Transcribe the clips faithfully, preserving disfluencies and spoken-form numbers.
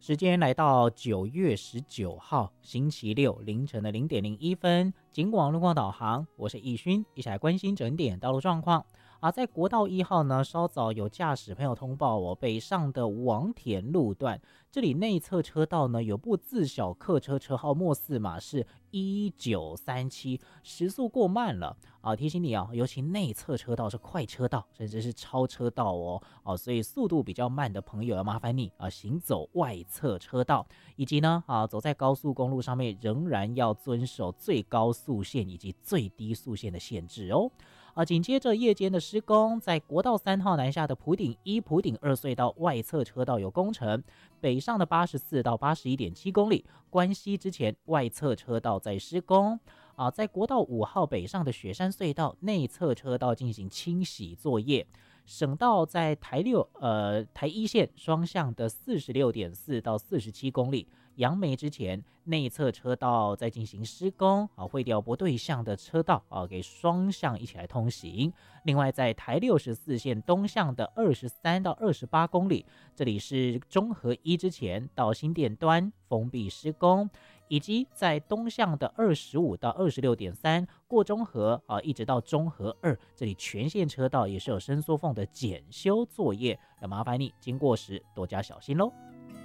时间来到九月十九号星期六凌晨的零点零一分，警广路况导航，我是易勋，一起来关心整点道路状况。啊，在国道一号呢，稍早有驾驶朋友通报我、哦、北上的王田路段，这里内侧车道呢有部自小客车，车号末四码是一九三七，时速过慢了啊！提醒你啊，尤其内侧车道是快车道，甚至是超车道哦，哦、啊，所以速度比较慢的朋友要麻烦你啊，行走外侧车道，以及呢啊，走在高速公路上面仍然要遵守最高速限以及最低速限的限制哦。啊，紧接着夜间的施工，在国道三号南下的埔顶一、埔顶二隧道外侧车道有工程，北上的八十四到八十一点七公里，关西之前外侧车道在施工。啊，在国道五号北上的雪山隧道内侧车道进行清洗作业。省道在台六呃台一线双向的四十六点四到四十七公里，杨梅之前内侧车道在进行施工啊，会调不对向的车道啊，给双向一起来通行。另外，在台六十四线东向的二十三到二十八公里，这里是中和一之前到新店端封闭施工，以及在东向的二十五到二十六点三过中和啊，一直到中和二，这里全线车道也是有伸缩缝的检修作业，要麻烦你经过时多加小心喽。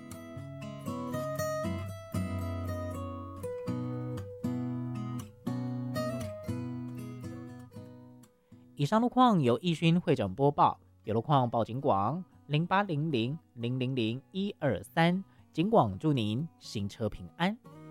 以上路况由易勋会诊播报，有路况报警广零八零零零零零一二三，警广祝您行车平安。